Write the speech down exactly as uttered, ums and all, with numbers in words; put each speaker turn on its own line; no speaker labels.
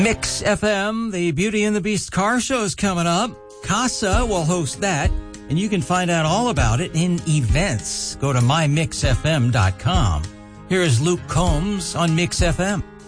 Mix F M, the Beauty and the Beast car show is coming up. Casa will host that, and you can find out all about it in events. Go to my mix f m dot com. Here is Luke Combs on Mix F M.